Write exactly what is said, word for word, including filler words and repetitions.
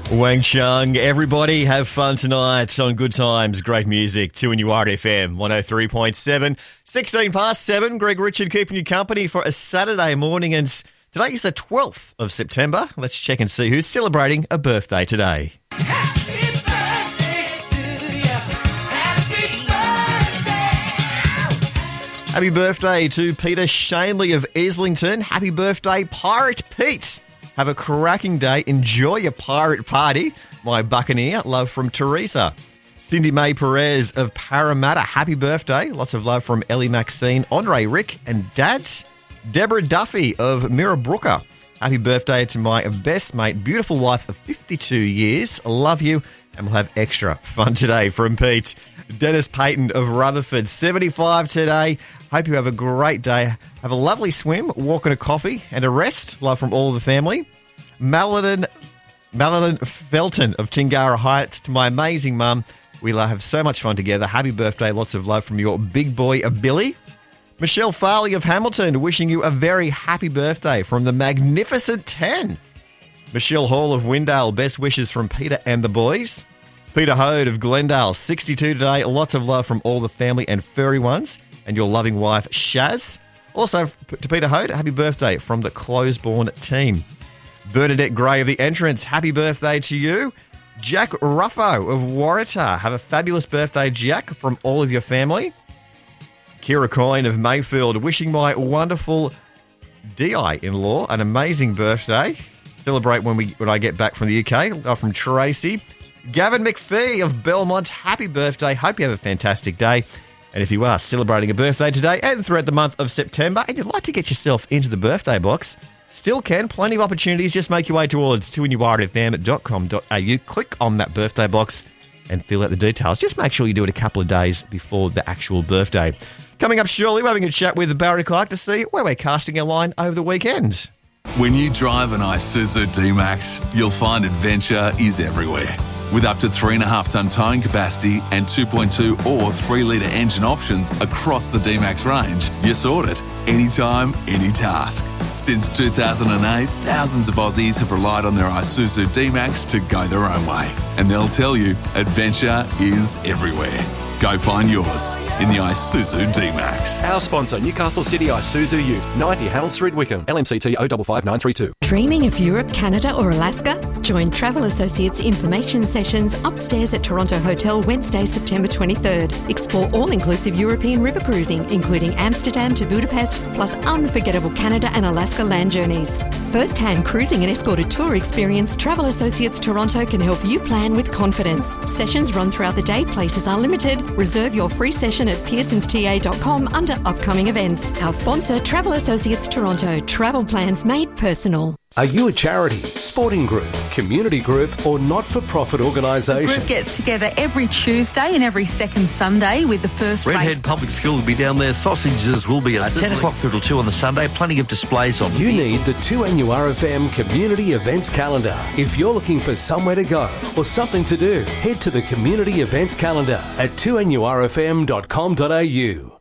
Wang Chung, everybody have fun tonight on Good Times, great music, two N U R F M, one oh three point seven, sixteen past seven, Greg Richard keeping you company for a Saturday morning, and today is the twelfth of September. Let's check and see who's celebrating a birthday today. Happy birthday to you. Happy birthday. Happy birthday to Peter Shanley of Islington. Happy birthday, Pirate Pete. Have a cracking day. Enjoy your pirate party. My buccaneer. Love from Teresa. Cindy Mae Perez of Parramatta. Happy birthday. Lots of love from Ellie Maxine, Andre, Rick and Dad. Deborah Duffy of Mirrabooka. Happy birthday to my best mate, beautiful wife of fifty-two years. Love you. And we'll have extra fun today from Pete. Dennis Payton of Rutherford, seventy-five today. Hope you have a great day. Have a lovely swim, walk and a coffee, and a rest. Love from all of the family. Maladin, Maladin Felton of Tingara Heights. To my amazing mum, we'll have so much fun together. Happy birthday. Lots of love from your big boy, Billy. Michelle Farley of Hamilton, wishing you a very happy birthday from the Magnificent Ten. Michelle Hall of Windale, best wishes from Peter and the boys. Peter Hode of Glendale, sixty-two today. Lots of love from all the family and furry ones. And your loving wife, Shaz. Also, to Peter Hode, happy birthday from the Closeborn team. Bernadette Gray of The Entrance, happy birthday to you. Jack Ruffo of Waratah, have a fabulous birthday, Jack, from all of your family. Kira Coyne of Mayfield, wishing my wonderful D I-in-law an amazing birthday. Celebrate when we when I get back from the U K. Love from Tracy. Gavin McPhee of Belmont, happy birthday. Hope you have a fantastic day. And if you are celebrating a birthday today and throughout the month of September and you'd like to get yourself into the birthday box, still can. Plenty of opportunities. Just make your way towards two N U R F M dot com dot a u. Click on that birthday box and fill out the details. Just make sure you do it a couple of days before the actual birthday. Coming up shortly, we're having a chat with Barry Clark to see where we're casting our line over the weekend. When you drive an Isuzu D-Max, you'll find adventure is everywhere. With up to three point five tonne towing capacity and two point two or three litre engine options across the D-Max range, you're sorted. Anytime, any task. Since two thousand eight, thousands of Aussies have relied on their Isuzu D-Max to go their own way. And they'll tell you, adventure is everywhere. Go find yours in the Isuzu D-Max. Our sponsor, Newcastle City Isuzu Ute, ninety Howell Street, Wickham, L M C T zero five five nine three two. Dreaming of Europe, Canada or Alaska? Join Travel Associates information sessions upstairs at Toronto Hotel Wednesday, September twenty-third. Explore all-inclusive European river cruising, including Amsterdam to Budapest, plus unforgettable Canada and Alaska land journeys. First-hand cruising and escorted tour experience, Travel Associates Toronto can help you plan with confidence. Sessions run throughout the day, places are limited. Reserve your free session at pearsons t a dot com under upcoming events. Our sponsor, Travel Associates Toronto. Travel plans made personal. Are you a charity, sporting group, community group or not-for-profit organisation? The group gets together every Tuesday and every second Sunday with the first Redhead race. Public School will be down there. Sausages will be at ten o'clock through till two on the Sunday. Plenty of displays on. You need the two N U R F M Community Events Calendar. If you're looking for somewhere to go or something to do, head to the Community Events Calendar at two N U R F M dot com dot a u.